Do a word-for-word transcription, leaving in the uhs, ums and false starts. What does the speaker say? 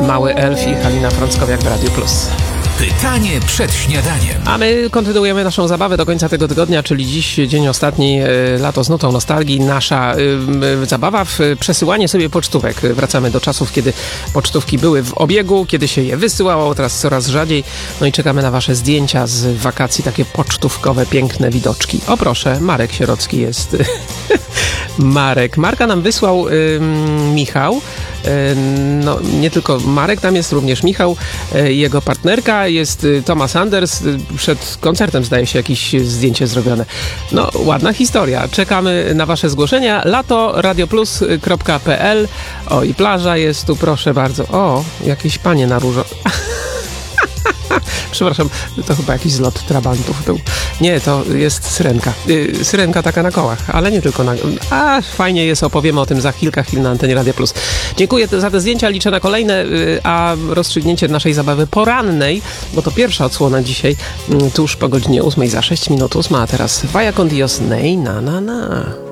Mały Elf i Halina Frąckowiak w Radiu Plus. Pytanie przed śniadaniem. A my kontynuujemy naszą zabawę do końca tego tygodnia, czyli dziś dzień ostatni, lato z nutą nostalgii. Nasza y, zabawa w przesyłanie sobie pocztówek. Wracamy do czasów, kiedy pocztówki były w obiegu, kiedy się je wysyłało, teraz coraz rzadziej. No i czekamy na wasze zdjęcia z wakacji, takie pocztówkowe, piękne widoczki. O proszę, Marek Sierocki jest. Marek. Marka nam wysłał y, Michał. Y, no nie tylko Marek, tam jest również Michał, y, jego partnerka. Jest y, Thomas Anders. Y, przed koncertem zdaje się jakieś zdjęcie zrobione. No ładna historia. Czekamy na wasze zgłoszenia. lato radioplus kropka p l. O i plaża jest tu, proszę bardzo. O, jakieś panie na różo. Przepraszam, to chyba jakiś zlot trabantów był. Nie, to jest syrenka. Yy, syrenka taka na kołach, ale nie tylko na... A, fajnie jest, opowiemy o tym za kilka chwil na antenie Radia Plus. Dziękuję za te zdjęcia, liczę na kolejne, yy, a rozstrzygnięcie naszej zabawy porannej, bo to pierwsza odsłona dzisiaj, yy, tuż po godzinie ósmej za sześć minut ósma, a teraz Vaya con Dios, nej, na, na, na.